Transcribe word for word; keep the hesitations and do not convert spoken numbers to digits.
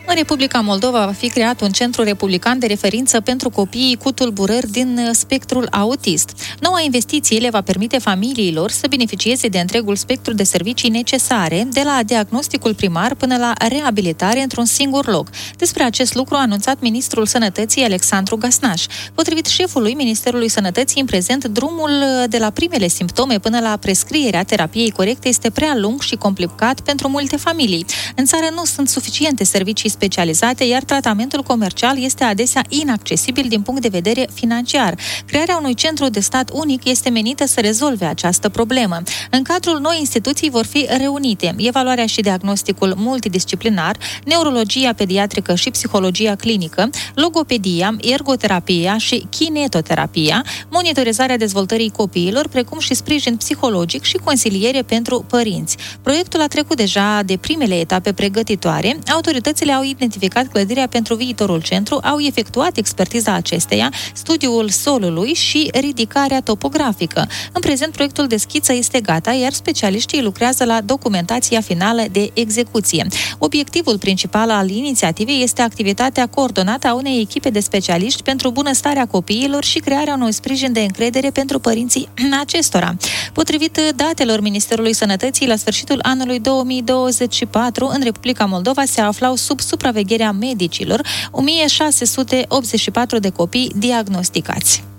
În Republica Moldova va fi creat un centru republican de referință pentru copiii cu tulburări din spectrul autist. Noua investiție le va permite familiilor să beneficieze de întregul spectru de servicii necesare, de la diagnosticul primar până la reabilitare într-un singur loc. Despre acest lucru a anunțat ministrul Sănătății Alexandru Gasnaș. Potrivit șefului Ministerului Sănătății, în prezent, drumul de la primele simptome până la prescrierea terapiei corecte este prea lung și complicat pentru multe familii. În țară nu sunt suficiente servicii specializate, iar tratamentul comercial este adesea inaccesibil din punct de vedere financiar. Crearea unui centru de stat unic este menită să rezolve această problemă. În cadrul noi instituții vor fi reunite evaluarea și diagnosticul multidisciplinar, neurologia pediatrică și psihologia clinică, logopedia, ergoterapia și kinetoterapia, monitorizarea dezvoltării copiilor, precum și sprijin psihologic și consiliere pentru părinți. Proiectul a trecut deja de primele etape pregătitoare. Autoritățile au identificat clădirea pentru viitorul centru, au efectuat expertiza acesteia, studiul solului și ridicarea topografică. În prezent, proiectul de schiță este gata, iar specialiștii lucrează la documentația finală de execuție. Obiectivul principal al inițiativei este activitatea coordonată a unei echipe de specialiști pentru bunăstarea copiilor și crearea unui sprijin de încredere pentru părinții acestora. Potrivit datelor Ministerului Sănătății, la sfârșitul anului două mii douăzeci și patru, în Republica Moldova se aflau sub supravegherea medicilor o mie șase sute optzeci și patru de copii diagnosticați.